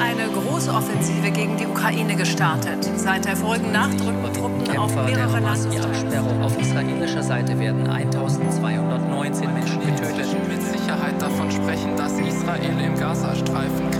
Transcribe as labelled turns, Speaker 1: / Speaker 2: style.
Speaker 1: eine große Offensive gegen die Ukraine gestartet. Seit der vorigen Nacht rücken Truppen auf mehrere
Speaker 2: Landessperrung. Auf israelischer Seite werden 1219 Menschen getötet.
Speaker 3: Mit Sicherheit davon sprechen, dass Israel im Gazastreifen